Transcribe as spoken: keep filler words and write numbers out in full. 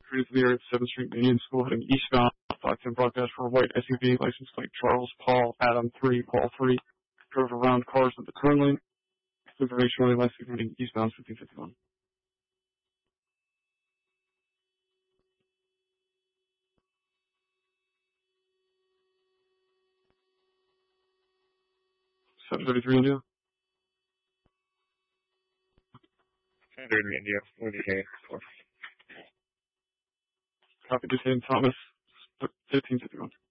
Cruise to the area of seventh Street Union School heading eastbound. five ten broadcast for a white S U V, license plate Charles Paul Adam three Paul three. Drove around cars at the turn lane. Information only license heading eastbound fifteen fifty-one. seven thirty-three India. seven thirty India. What do you say? Copy, just Thomas fifteen fifty-one.